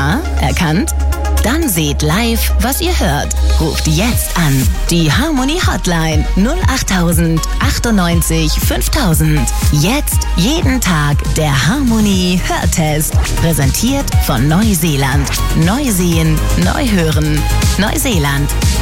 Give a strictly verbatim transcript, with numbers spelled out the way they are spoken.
Ja, erkannt? Dann seht live, was ihr hört. Ruft jetzt an. Die Harmony Hotline null acht tausend achtundneunzig fünftausend. Jetzt jeden Tag der Harmony Hörtest. Präsentiert von Neuseeland. Neu sehen, neu hören. Neuseeland.